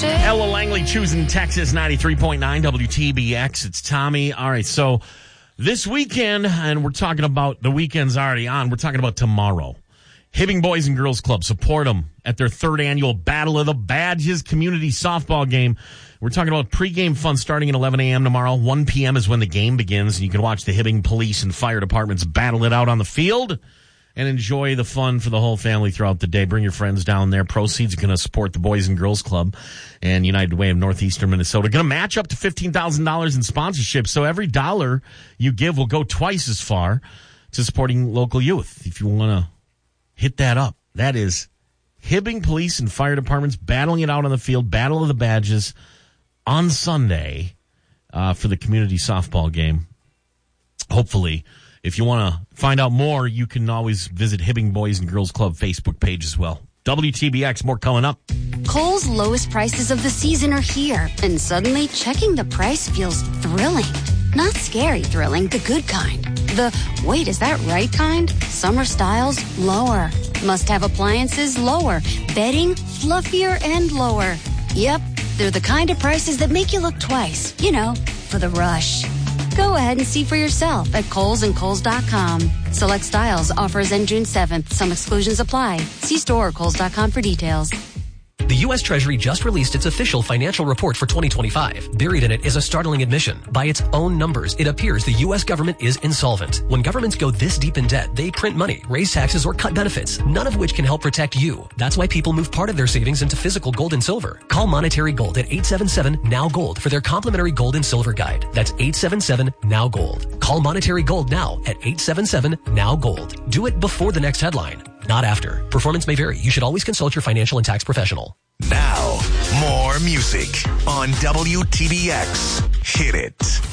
shit. Ella Langley choosing Texas 93.9 WTBX. It's Tommy. All right, so this weekend, and we're talking about the weekend's already on, we're talking about tomorrow. Hibbing Boys and Girls Club, support them at their third annual Battle of the Badges community softball game. We're talking about pregame fun starting at 11 a.m. tomorrow. 1 p.m. is when the game begins. You can watch the Hibbing Police and Fire Departments battle it out on the field and enjoy the fun for the whole family throughout the day. Bring your friends down there. Proceeds are going to support the Boys and Girls Club and United Way of Northeastern Minnesota. Going to match up to $15,000 in sponsorship, so every dollar you give will go twice as far to supporting local youth. If you want to hit that up, that is Hibbing Police and Fire Departments battling it out on the field, Battle of the Badges on Sunday for the community softball game. Hopefully, if you want to find out more, you can always visit Hibbing Boys and Girls Club Facebook page as well. WTBX, more coming up. Kohl's lowest prices of the season are here, and suddenly checking the price feels thrilling. Not scary thrilling, the good kind. The, wait, is that right kind? Summer styles, lower. Must-have appliances, lower. Bedding, fluffier and lower. Yep, they're the kind of prices that make you look twice. You know, for the rush. Go ahead and see for yourself at Kohl's and Kohl's.com. Select styles, offers end June 7th. Some exclusions apply. See store or Kohl's.com for details. The U.S. Treasury just released its official financial report for 2025. Buried in it is a startling admission. By its own numbers, it appears the U.S. government is insolvent. When governments go this deep in debt, they print money, raise taxes, or cut benefits, none of which can help protect you. That's why people move part of their savings into physical gold and silver. Call Monetary Gold at 877-NOW-GOLD for their complimentary gold and silver guide. That's 877-NOW-GOLD. Call Monetary Gold now at 877-NOW-GOLD. Do it before the next headline, not after. Performance may vary. You should always consult your financial and tax professional. Now, more music on WTBX. Hit it.